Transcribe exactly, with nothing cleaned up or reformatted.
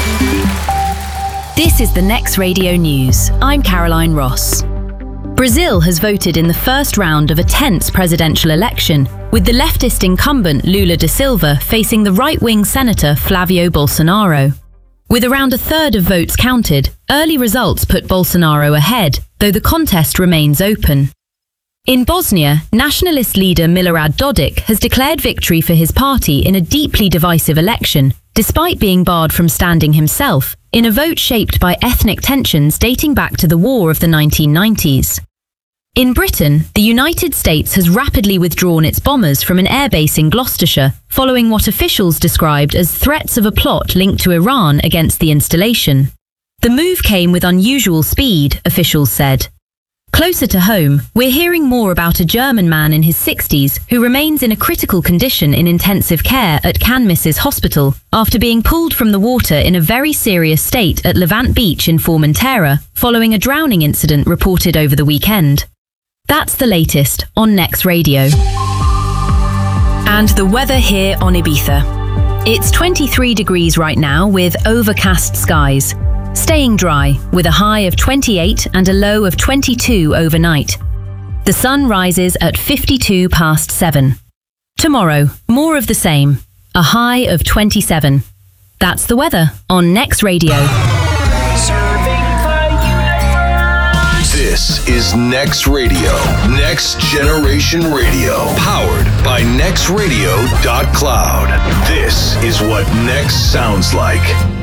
This is the Next Radio News. I'm Caroline Ross. Brazil has voted in the first round of a tense presidential election, with the leftist incumbent Lula da Silva facing the right-wing senator Flavio Bolsonaro. With around a third of votes counted, early results put Bolsonaro ahead, though the contest remains open. In Bosnia, nationalist leader Milorad Dodik has declared victory for his party in a deeply divisive election, despite being barred from standing himself, in a vote shaped by ethnic tensions dating back to the war of the nineteen nineties. In Britain, the United States has rapidly withdrawn its bombers from an airbase in Gloucestershire, following what officials described as threats of a plot linked to Iran against the installation. The move came with unusual speed, officials said. Closer to home, we're hearing more about a German man in his sixties who remains in a critical condition in intensive care at Canmisses Hospital after being pulled from the water in a very serious state at Levant Beach in Formentera following a drowning incident reported over the weekend. That's the latest on Next Radio. And the weather here on Ibiza. It's twenty-three degrees right now with overcast skies. Staying dry, with a high of twenty-eight and a low of twenty-two overnight. The sun rises at fifty-two past seven. Tomorrow, more of the same, a high of twenty-seven. That's the weather on Next Radio. This is Next Radio, Next Generation Radio, powered by next radio dot cloud. This is what Next sounds like.